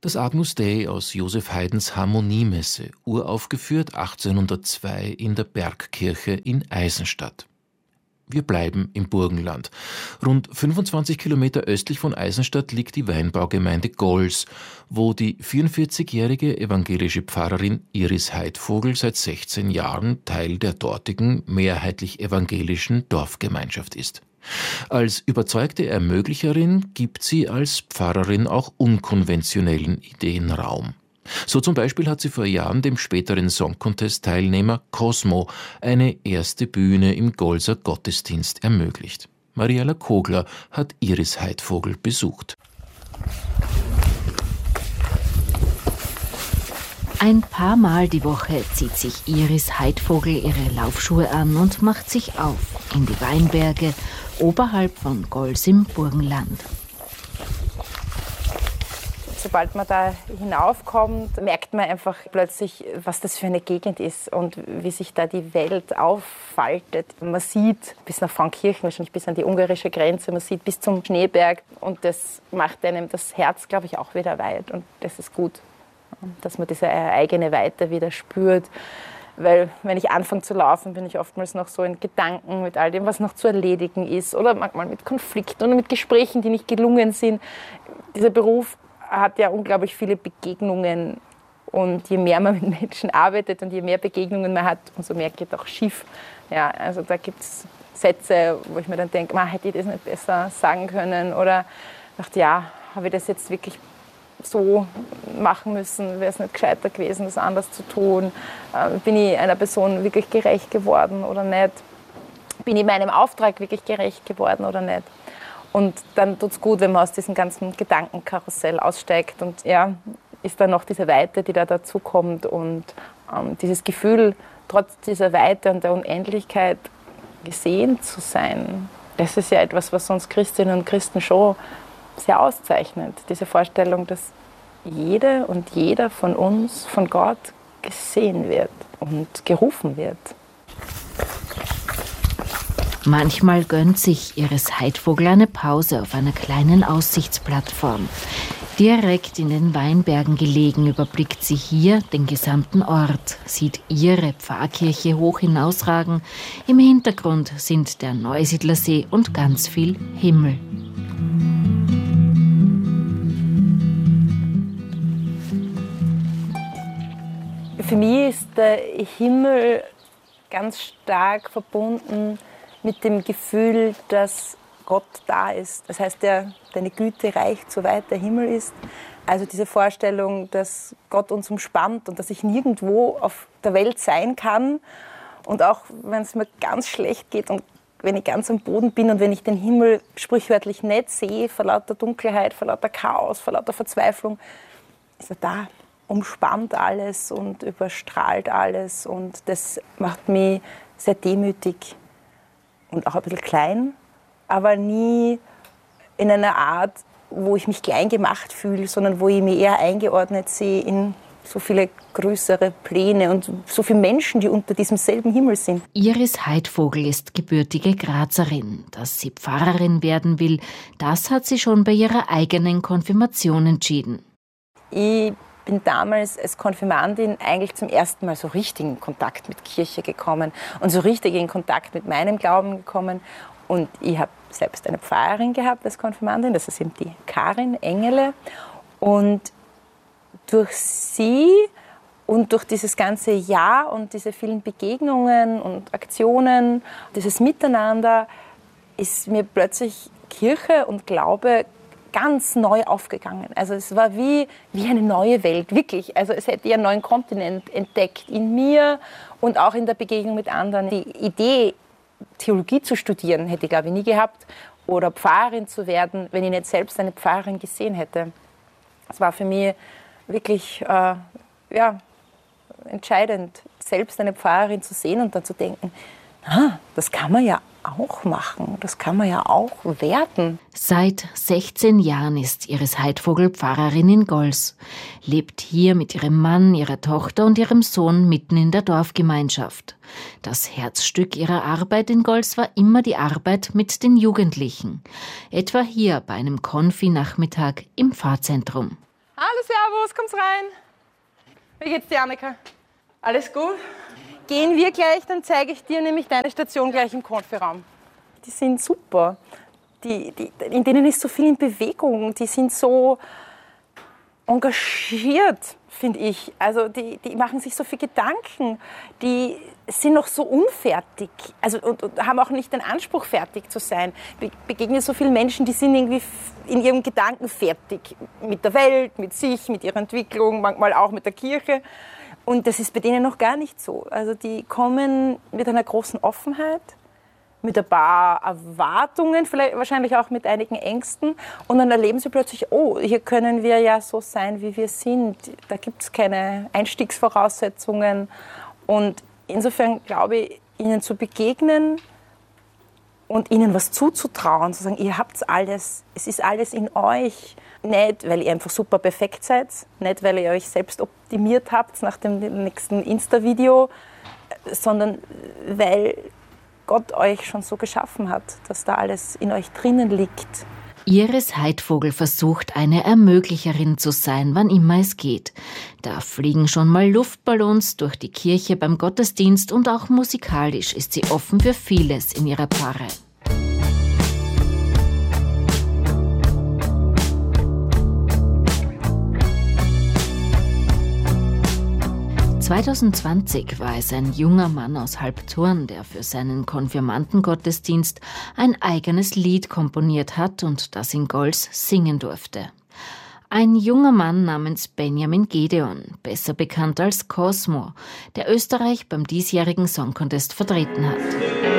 Das Agnus Dei aus Joseph Haydns Harmoniemesse, uraufgeführt 1802 in der Bergkirche in Eisenstadt. Wir bleiben im Burgenland. Rund 25 Kilometer östlich von Eisenstadt liegt die Weinbaugemeinde Gols, wo die 44-jährige evangelische Pfarrerin Iris Heidvogel seit 16 Jahren Teil der dortigen, mehrheitlich evangelischen Dorfgemeinschaft ist. Als überzeugte Ermöglicherin gibt sie als Pfarrerin auch unkonventionellen Ideen Raum. So zum Beispiel hat sie vor Jahren dem späteren Song-Contest-Teilnehmer Cosmo eine erste Bühne im Golser Gottesdienst ermöglicht. Mariella Kogler hat Iris Heidvogel besucht. Ein paar Mal die Woche zieht sich Iris Heidvogel ihre Laufschuhe an und macht sich auf in die Weinberge oberhalb von Gols im Burgenland. Sobald man da hinaufkommt, merkt man einfach plötzlich, was das für eine Gegend ist und wie sich da die Welt auffaltet. Man sieht bis nach Frankirchen, wahrscheinlich bis an die ungarische Grenze, man sieht bis zum Schneeberg und das macht einem das Herz, glaube ich, auch wieder weit und das ist gut, dass man diese eigene Weite wieder spürt. Weil wenn ich anfange zu laufen, bin ich oftmals noch so in Gedanken mit all dem, was noch zu erledigen ist oder manchmal mit Konflikten oder mit Gesprächen, die nicht gelungen sind. Dieser Beruf hat ja unglaublich viele Begegnungen und je mehr man mit Menschen arbeitet und je mehr Begegnungen man hat, umso mehr geht auch schief. Ja, also da gibt es Sätze, wo ich mir dann denke, hätte ich das nicht besser sagen können oder dachte, ja, habe ich das jetzt wirklich so machen müssen, wäre es nicht gescheiter gewesen, das anders zu tun. Bin ich einer Person wirklich gerecht geworden oder nicht? Bin ich meinem Auftrag wirklich gerecht geworden oder nicht? Und dann tut es gut, wenn man aus diesem ganzen Gedankenkarussell aussteigt und ja, ist dann noch diese Weite, die da dazu kommt und dieses Gefühl, trotz dieser Weite und der Unendlichkeit gesehen zu sein. Das ist ja etwas, was uns Christinnen und Christen schon sehr auszeichnet. Diese Vorstellung, dass jede und jeder von uns von Gott gesehen wird und gerufen wird. Manchmal gönnt sich Iris Heidvogel eine Pause auf einer kleinen Aussichtsplattform. Direkt in den Weinbergen gelegen überblickt sie hier den gesamten Ort, sieht ihre Pfarrkirche hoch hinausragen. Im Hintergrund sind der Neusiedlersee und ganz viel Himmel. Für mich ist der Himmel ganz stark verbunden mit dem Gefühl, dass Gott da ist. Das heißt, deine Güte reicht, soweit der Himmel ist. Also diese Vorstellung, dass Gott uns umspannt und dass ich nirgendwo auf der Welt sein kann. Und auch wenn es mir ganz schlecht geht und wenn ich ganz am Boden bin und wenn ich den Himmel sprichwörtlich nicht sehe, vor lauter Dunkelheit, vor lauter Chaos, vor lauter Verzweiflung, ist er da. Umspannt alles und überstrahlt alles und das macht mich sehr demütig und auch ein bisschen klein, aber nie in einer Art, wo ich mich klein gemacht fühle, sondern wo ich mich eher eingeordnet sehe in so viele größere Pläne und so viele Menschen, die unter diesem selben Himmel sind. Iris Heidvogel ist gebürtige Grazerin. Dass sie Pfarrerin werden will, das hat sie schon bei ihrer eigenen Konfirmation entschieden. Ich bin damals als Konfirmandin eigentlich zum ersten Mal so richtig in Kontakt mit Kirche gekommen und so richtig in Kontakt mit meinem Glauben gekommen. Und ich habe selbst eine Pfarrerin gehabt als Konfirmandin, das ist eben die Karin Engele. Und durch sie und durch dieses ganze Jahr und diese vielen Begegnungen und Aktionen, dieses Miteinander, ist mir plötzlich Kirche und Glaube ganz neu aufgegangen. Also es war wie eine neue Welt, wirklich. Also es hätte einen neuen Kontinent entdeckt in mir und auch in der Begegnung mit anderen. Die Idee, Theologie zu studieren, hätte ich, glaube ich, nie gehabt oder Pfarrerin zu werden, wenn ich nicht selbst eine Pfarrerin gesehen hätte. Es war für mich wirklich entscheidend, selbst eine Pfarrerin zu sehen und dann zu denken, das kann man ja auch machen, das kann man ja auch werden. Seit 16 Jahren ist Iris Heidvogel Pfarrerin in Gols, lebt hier mit ihrem Mann, ihrer Tochter und ihrem Sohn mitten in der Dorfgemeinschaft. Das Herzstück ihrer Arbeit in Gols war immer die Arbeit mit den Jugendlichen, etwa hier bei einem Konfi-Nachmittag im Pfarrzentrum. Hallo, servus, komm's rein. Wie geht's dir, Annika? Alles gut? Gehen wir gleich, dann zeige ich dir nämlich deine Station gleich im Konfiraum. Die sind super. In denen ist so viel in Bewegung. Die sind so engagiert, finde ich. Also die machen sich so viel Gedanken. Die sind noch so unfertig. Also, und haben auch nicht den Anspruch, fertig zu sein. Ich begegne so vielen Menschen, die sind irgendwie in ihrem Gedanken fertig. Mit der Welt, mit sich, mit ihrer Entwicklung, manchmal auch mit der Kirche. Und das ist bei denen noch gar nicht so. Also die kommen mit einer großen Offenheit, mit ein paar Erwartungen, vielleicht wahrscheinlich auch mit einigen Ängsten. Und dann erleben sie plötzlich, oh, hier können wir ja so sein, wie wir sind. Da gibt es keine Einstiegsvoraussetzungen. Und insofern glaube ich, ihnen zu begegnen und ihnen was zuzutrauen, zu sagen, ihr habt alles, es ist alles in euch. Nicht, weil ihr einfach super perfekt seid, nicht, weil ihr euch selbst optimiert habt nach dem nächsten Insta-Video, sondern weil Gott euch schon so geschaffen hat, dass da alles in euch drinnen liegt. Iris Heidvogel versucht, eine Ermöglicherin zu sein, wann immer es geht. Da fliegen schon mal Luftballons durch die Kirche beim Gottesdienst und auch musikalisch ist sie offen für vieles in ihrer Pfarre. 2020 war es ein junger Mann aus Halbturn, der für seinen Konfirmandengottesdienst ein eigenes Lied komponiert hat und das in Gols singen durfte. Ein junger Mann namens Benjamin Gedeon, besser bekannt als Cosmo, der Österreich beim diesjährigen Song Contest vertreten hat.